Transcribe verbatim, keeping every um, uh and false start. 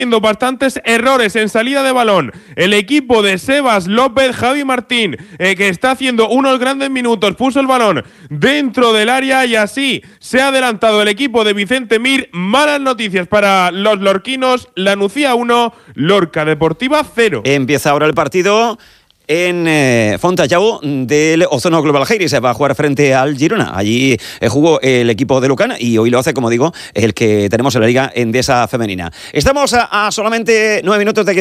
bastantes errores en salida de balón. El equipo de Sebas López, Javi Martín, eh, que está haciendo unos grandes minutos, puso el balón dentro del área y así se ha adelantado el equipo de Vicente Mir. Malas noticias para los lorquinos. La Nucía uno, Lorca Deportiva cero. Empieza ahora el partido en eh, Fontajau del Ozono Global Jairi. Se va a jugar frente al Girona. Allí eh, jugó el equipo de Lucan y hoy lo hace, como digo, el que tenemos en la Liga Endesa Femenina. Estamos a, a solamente nueve minutos de que